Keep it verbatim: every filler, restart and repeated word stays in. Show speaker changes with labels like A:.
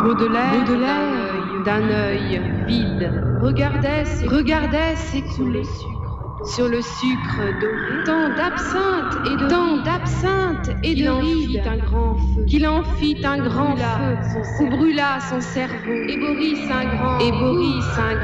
A: Baudelaire, Baudelaire d'un œil vide, regardait, regardait s'écouler sur le sucre doré, tant d'absinthe et de tant d'absinthe et de rides, un grand feu, qu'il en fit un grand feu, où brûla son cerveau, et Boris un grand, et Boris un